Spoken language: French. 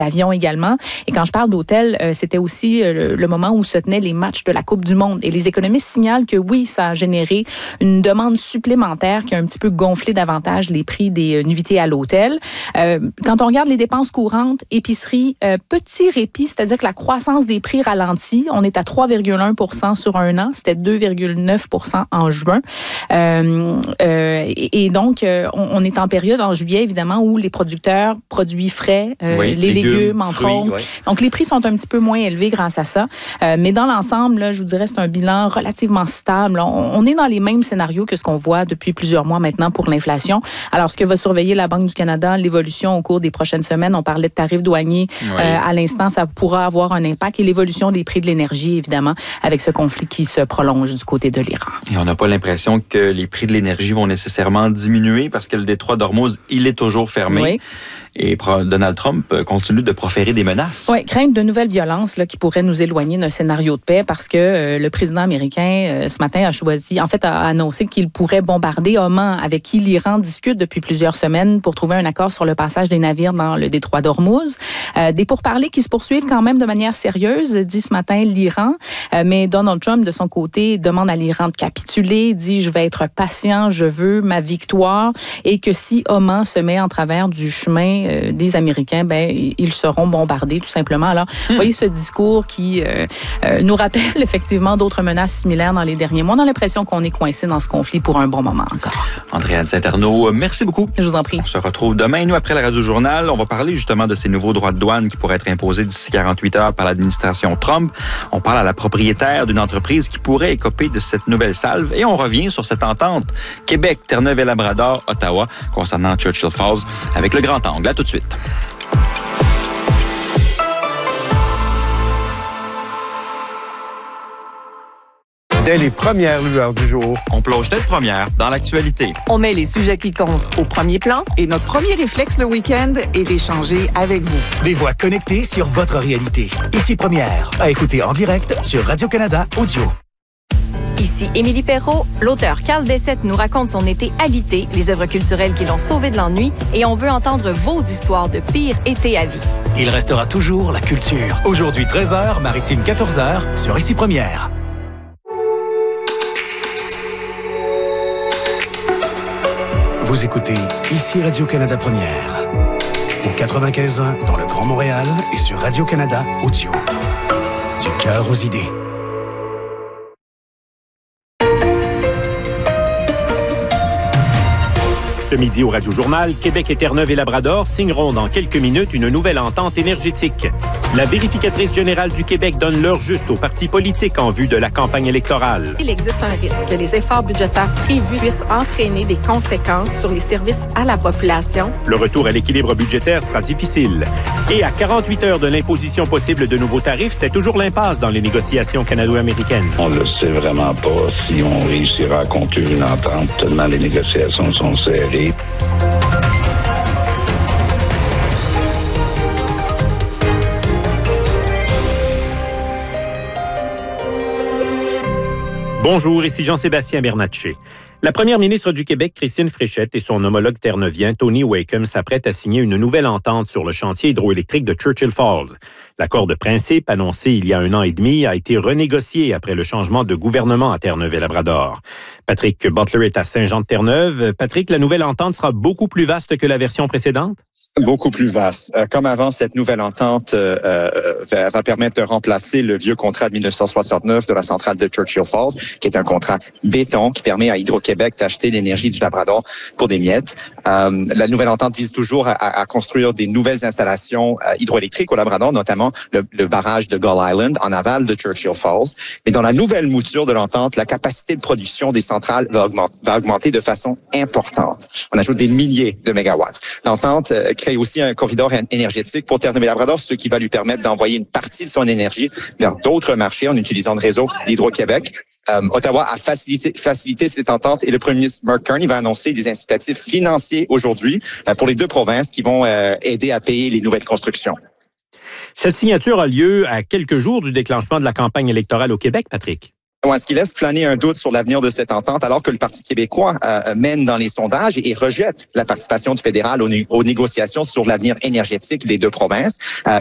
l'avion également. Et quand je parle d'hôtel, c'était aussi le moment où se tenaient les matchs de la Coupe du Monde. Et les économistes signalent que oui, ça a généré une demande supplémentaire qui a un petit peu gonflé davantage les prix des nuitées à l'hôtel. Quand on regarde les dépenses courantes, épicerie, petit répit, c'est-à-dire que la croissance des prix ralentit. On est à 3,1 % sur un an. C'était 2,9 % en juin. Et donc, on est en période, en juillet, évidemment, où les producteurs, produits frais, les légumes, entre autres. Oui. Donc, les prix sont un petit peu moins élevés grâce à ça. Mais dans l'ensemble, là, je vous dirais, c'est un bilan relativement stable. On est dans les mêmes scénarios que ce qu'on voit depuis plusieurs mois maintenant pour l'inflation. Alors, ce que va surveiller la Banque du Canada, l'évolution au cours des prochaines semaines, on parlait de tarifs douaniers à l'instant, ça pourra avoir un impact, et l'évolution des prix de l'énergie, évidemment, avec ce conflit qui se prolonge du côté de l'Iran. Et on n'a pas l'impression que les prix de l'énergie vont nécessairement diminuer parce que le détroit d'Ormuz, il est toujours fermé. Oui. Et Donald Trump continue de proférer des menaces. Oui, crainte de nouvelles violences là, qui pourraient nous éloigner d'un scénario de paix parce que le président américain, ce matin, a annoncé qu'il pourrait bombarder Oman, avec qui l'Iran discute depuis plusieurs semaines pour trouver un accord sur le passage des navires dans le détroit d'Ormuz. Des pourparlers qui se poursuivent quand même de manière sérieuse, dit ce matin l'Iran. Mais Donald Trump, de son côté, demande à l'Iran de capituler, dit « Je vais être patient, je veux ma victoire » et que si Oman se met en travers du chemin des Américains, ils seront bombardés, tout simplement. Alors, vous voyez ce discours qui nous rappelle effectivement d'autres menaces similaires dans les derniers mois. On a l'impression qu'on est coincé dans ce conflit pour un bon moment encore. Andréane Saint-Arnaud, merci beaucoup. Je vous en prie. On se retrouve demain. Nous, après la Radio-Journal, on va parler justement de ces nouveaux droits de douane qui pourraient être imposés d'ici 48 heures par l'administration Trump. On parle à la propriétaire d'une entreprise qui pourrait écoper de cette nouvelle salve. Et on revient sur cette entente Québec, Terre-Neuve et Labrador, Ottawa, concernant Churchill Falls, avec le grand angle. À tout de suite. Dès les premières lueurs du jour, on plonge tête première dans l'actualité. On met les sujets qui comptent au premier plan et notre premier réflexe le week-end est d'échanger avec vous. Des voix connectées sur votre réalité. Ici Première, à écouter en direct sur Radio-Canada Audio. Ici Émilie Perrault. L'auteur Carl Bessette nous raconte son été alité, les œuvres culturelles qui l'ont sauvé de l'ennui, et on veut entendre vos histoires de pire été à vie. Il restera toujours la culture. Aujourd'hui 13h, Maritime 14h, sur Ici Première. Vous écoutez Ici Radio-Canada Première. Au 95.1 dans le Grand Montréal et sur Radio-Canada Audio. Du cœur aux idées. Ce midi au Radio-Journal, Québec et Terre-Neuve et Labrador signeront dans quelques minutes une nouvelle entente énergétique. La vérificatrice générale du Québec donne l'heure juste aux partis politiques en vue de la campagne électorale. Il existe un risque que les efforts budgétaires prévus puissent entraîner des conséquences sur les services à la population. Le retour à l'équilibre budgétaire sera difficile. Et à 48 heures de l'imposition possible de nouveaux tarifs, c'est toujours l'impasse dans les négociations canado-américaines. On ne sait vraiment pas si on réussira à conclure une entente tellement les négociations sont serrées. Bonjour, ici Jean-Sébastien Bernatchez. La première ministre du Québec, Christine Fréchette, et son homologue terreneuvien, Tony Wakeham, s'apprêtent à signer une nouvelle entente sur le chantier hydroélectrique de Churchill Falls. L'accord de principe, annoncé il y a 1 an et demi, a été renégocié après le changement de gouvernement à Terre-Neuve et Labrador. Patrick Butler est à Saint-Jean-de-Terre-Neuve. Patrick, la nouvelle entente sera beaucoup plus vaste que la version précédente? Beaucoup plus vaste. Comme avant, cette nouvelle entente va permettre de remplacer le vieux contrat de 1969 de la centrale de Churchill Falls, qui est un contrat béton qui permet à Hydro-Québec d'acheter l'énergie du Labrador pour des miettes. La nouvelle entente vise toujours à construire des nouvelles installations hydroélectriques au Labrador, notamment le barrage de Gull Island en aval de Churchill Falls. Mais dans la nouvelle mouture de l'entente, la capacité de production des centrales va augmenter de façon importante. On ajoute des milliers de mégawatts. L'entente crée aussi un corridor énergétique pour Terre-Neuve et Labrador, ce qui va lui permettre d'envoyer une partie de son énergie vers d'autres marchés en utilisant le réseau d'Hydro-Québec. Ottawa a facilité cette entente et le premier ministre Mark Carney va annoncer des incitatifs financiers aujourd'hui pour les deux provinces qui vont aider à payer les nouvelles constructions. Cette signature a lieu à quelques jours du déclenchement de la campagne électorale au Québec, Patrick. Ouais, ce qui laisse planer un doute sur l'avenir de cette entente, alors que le Parti québécois mène dans les sondages et rejette la participation du fédéral aux négociations sur l'avenir énergétique des deux provinces.